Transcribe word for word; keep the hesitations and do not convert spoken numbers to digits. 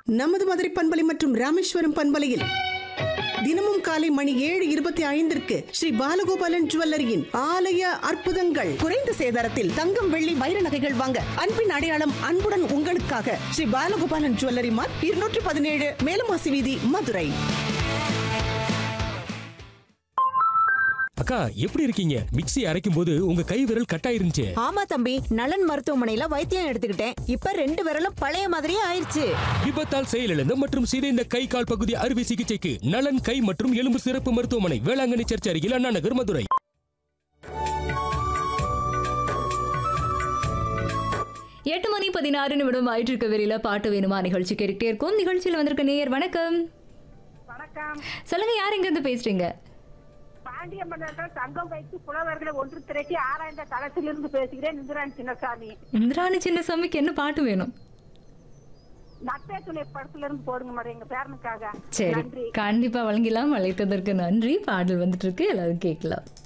நமது மதுரை பண்பலை மற்றும் ராமேஸ்வரம் பண்பலையில் தினமும் காலை மணி ஏழு இருபத்தி ஐந்திற்கு ஸ்ரீ பாலகோபாலன் ஜுவல்லரியின் ஆலய அற்புதங்கள். குறைந்த சேதாரத்தில் தங்கம் வெள்ளி வைர நகைகள் வாங்க அன்பின் அடையாளம் அன்புடன் உங்களுக்காக ஸ்ரீ பாலகோபாலன் ஜுவல்லரி மார்க் இருநூற்றி பதினேழு மேலமாசி வீதி மதுரை. அக்கா எப்படி இருக்கீங்க? மிக்ஸி அரைக்கும் போது உங்க கை விரல் கட்டாயிருந்துச்சு. ஆமா தம்பி, நலன் மருத்துவமனையில வைத்தியம் எடுத்துக்கிட்டேன். இப்ப ரெண்டு விரலும் பழைய மாதிரியே ஆயிருச்சு. விபத்தால் செயலிழந்த மற்றும் சிதைந்த கை கால் பகுதி அறுவை சிகிச்சைக்கு நலன் கை மற்றும் எலும்பு சிறப்பு மருத்துவமனை, வேளாங்கண்ணி சர்ச் அருகில், அண்ணா நகர், மதுரை. எட்டு மணி பதினாறு நிமிடம் ஆயிட்டு இருக்க வெளியில பாட்டு வேணுமா நிகழ்ச்சி கேட்டுக்கிட்டே இருக்கும். நிகழ்ச்சியில் வந்திருக்க நேயர் வணக்கம். வணக்கம். சொல்லுங்க, யார் எங்க இருந்து பேசுறீங்க? பாண்டிய மன்னர்கள் தங்கம் வைத்து புலவர்களை ஒன்று திரட்டி ஆராய்ந்த தளத்திலிருந்து பேசுகிறேன். இந்திராணி சின்னசாமி. இந்திராணி சின்னசாமிக்கு என்ன பாட்டு வேணும்? நட்பே துணை படத்துல இருந்து போடுங்க மேடம், எங்க பேரனுக்காக. சரி, கண்டிப்பா வழங்கிலாம். அழைத்ததற்கு நன்றி. பாடல் வந்துட்டு இருக்கு, எல்லாரும் கேட்கலாம்.